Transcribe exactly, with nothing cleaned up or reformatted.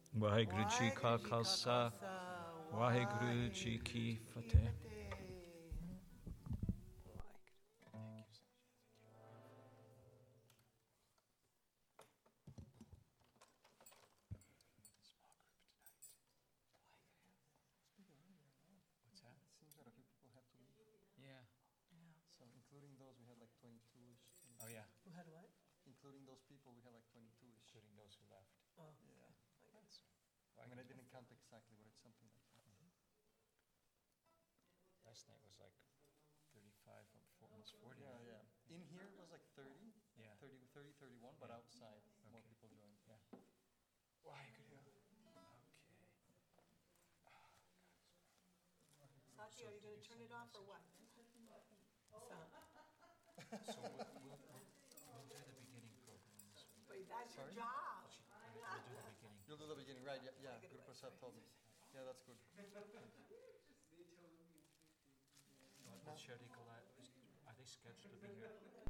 Waheguru Ji Ka Khalsa, Waheguru Ji Ki Fateh. What's that? It seems that a few people have to leave. Yeah. So including those, we had like twenty-two-ish. Oh, yeah. Who had what? Including those people, we had like twenty-two-ish. Including those who left. Oh. Yeah. That's. I mean, I didn't count exactly, but it's something like that. Last night was like thirty-five, or four- almost forty. Yeah, yeah. In here it was like thirty, Yeah. thirty, thirty, thirty-one, but Yeah. outside more Okay. people joined. Yeah. Why could you? Okay. Sachi, are you gonna turn it off or what? Sound. So we'll, we'll, we'll, we'll do the beginning program this week. Wait, that's your Sorry? job. We'll do the beginning. You'll do the beginning, right? Yeah, yeah. Take it Guru away. Prasad told me. Yeah, that's good. What, what Sherry Collide, are they scheduled to be here?